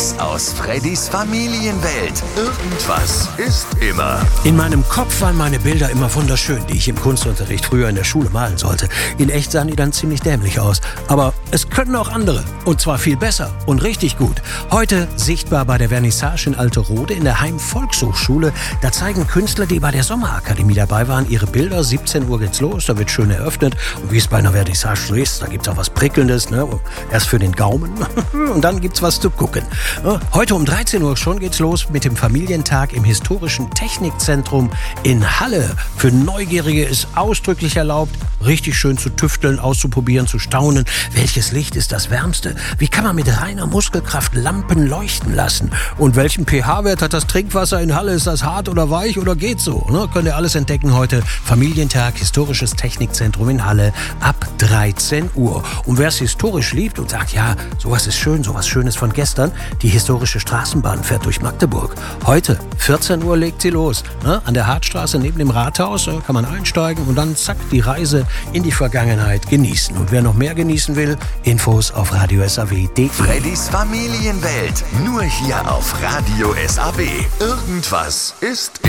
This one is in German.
Tipps aus Freddys Familienwelt. Irgendwas ist immer. In meinem Kopf waren meine Bilder immer wunderschön, die ich im Kunstunterricht früher in der Schule malen sollte. In echt sahen die dann ziemlich dämlich aus. Aber es können auch andere. Und zwar viel besser und richtig gut. Heute sichtbar bei der Vernissage in Alterode in der Heim-Volkshochschule. Da zeigen Künstler, die bei der Sommerakademie dabei waren, ihre Bilder. 17 Uhr geht's los, da wird schön eröffnet. Und wie es bei einer Vernissage so ist, da gibt's auch was Prickelndes, ne? Erst für den Gaumen und dann gibt's was zu gucken. Heute um 13 Uhr schon geht's los mit dem Familientag im historischen Technikzentrum in Halle. Für Neugierige ist ausdrücklich erlaubt, richtig schön zu tüfteln, auszuprobieren, zu staunen. Welches Licht ist das wärmste? Wie kann man mit reiner Muskelkraft Lampen leuchten lassen? Und welchen pH-Wert hat das Trinkwasser in Halle? Ist das hart oder weich oder geht so? Könnt ihr alles entdecken heute. Familientag, historisches Technikzentrum in Halle ab 13 Uhr. Und wer es historisch liebt und sagt, ja, sowas ist schön, sowas Schönes von gestern, die historische Straßenbahn fährt durch Magdeburg. Heute, 14 Uhr legt sie los. An der Hartstraße neben dem Rathaus kann man einsteigen und dann zack, die Reise in die Vergangenheit genießen. Und wer noch mehr genießen will, Infos auf radiosaw.de. Freddys Familienwelt. Nur hier auf Radio SAW. Irgendwas ist